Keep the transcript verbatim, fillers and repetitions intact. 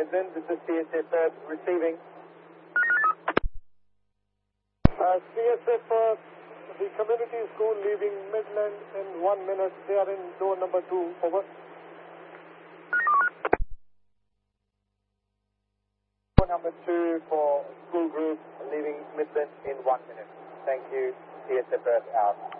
Midland. This is C S F Perth receiving. Uh, C S F Perth, the community school leaving Midland in one minute. They are in door number two. Over. Door number two for school group leaving Midland in one minute. Thank you. C S F Perth out.